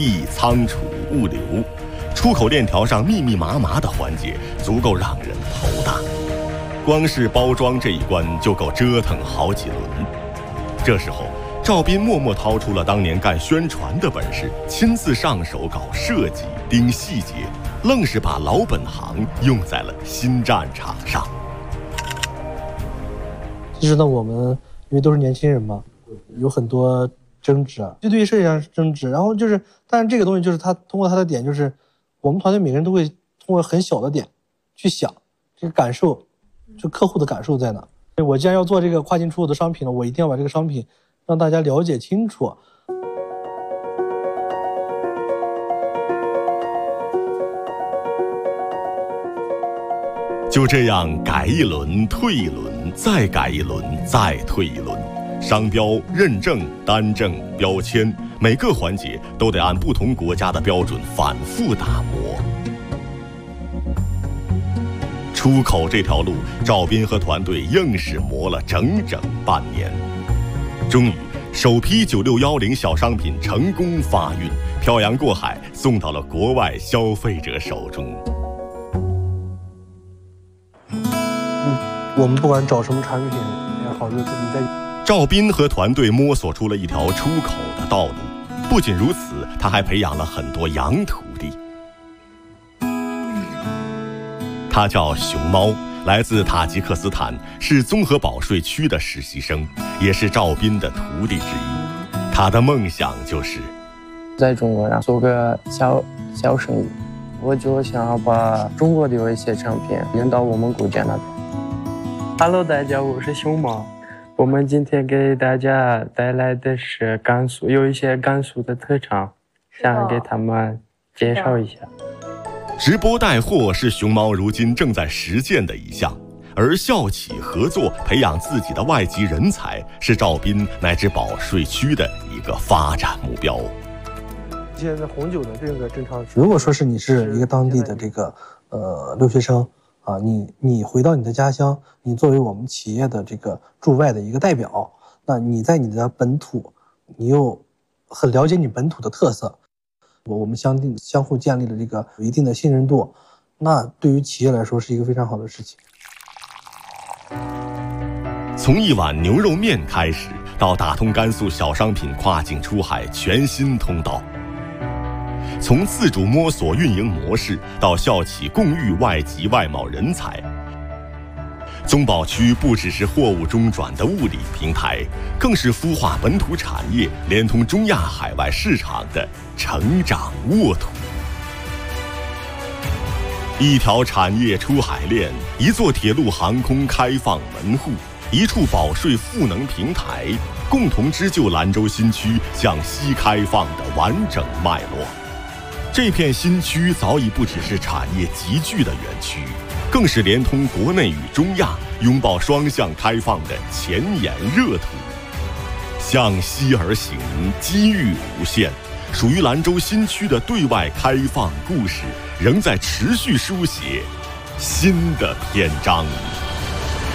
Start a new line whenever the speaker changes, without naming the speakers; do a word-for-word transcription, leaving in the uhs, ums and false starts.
役、仓储、物流，出口链条上密密麻麻的环节，足够让人头大。光是包装这一关就够折腾好几轮。这时候，赵斌默默掏出了当年干宣传的本事，亲自上手搞设计、盯细节，愣是把老本行用在了新战场上。
其实呢，我们因为都是年轻人嘛，有很多争执啊，就对于设计上是争执。然后就是，但是这个东西就是他通过他的点，就是我们团队每个人都会通过很小的点去想这个感受，就客户的感受在哪。我既然要做这个跨境出口的商品了，我一定要把这个商品让大家了解清楚。
就这样改一轮退一轮，再改一轮再退一轮，商标认证、单证、标签，每个环节都得按不同国家的标准反复打磨。出口这条路，赵斌和团队硬是磨了整整半年。终于，首批九六一零小商品成功发运，漂洋过海送到了国外消费者手中。
嗯，我们不管找什么产品也好，就是你在。
赵斌和团队摸索出了一条出口的道路。不仅如此，他还培养了很多洋徒弟。他叫熊猫，来自塔吉克斯坦，是综合保税区的实习生，也是赵斌的徒弟之一。他的梦想就是
在中国做个小小生意，我就想要把中国的有一些产品引到我们国家那边。Hello， 大家，我是熊猫。我们今天给大家带来的是甘肃，有一些甘肃的特产，想给他们介绍一下。
直播带货是熊猫如今正在实践的一项，而校企合作培养自己的外籍人才是赵斌乃至保税区的一个发展目标。
现在红酒的这个正常，如果说是你是一个当地的这个呃留学生啊，你你回到你的家乡，你作为我们企业的这个驻外的一个代表，那你在你的本土，你又很了解你本土的特色，我们相定相互建立了这个有一定的信任度，那对于企业来说是一个非常好的事情。
从一碗牛肉面开始，到打通甘肃小商品跨境出海全新通道。从自主摸索运营模式到校企共育外籍外贸人才，宗保区不只是货物中转的物理平台，更是孵化本土产业连通中亚海外市场的成长沃土。一条产业出海链，一座铁路航空开放门户，一处保税赋能平台，共同织就兰州新区向西开放的完整脉络。这片新区早已不只是产业集聚的园区，更是连通国内与中亚、拥抱双向开放的前沿热土。向西而行，机遇无限，属于兰州新区的对外开放故事，仍在持续书写新的篇章。